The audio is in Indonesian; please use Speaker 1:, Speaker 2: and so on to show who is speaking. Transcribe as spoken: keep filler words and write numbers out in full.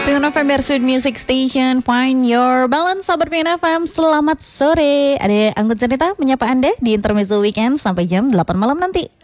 Speaker 1: P I N F M Sweet Music Station, Find Your Balance. Sahabat P I N F M, selamat sore. Ada Anggun Cerita menyapa Anda di Intermezzo Weekend sampai jam delapan malam nanti.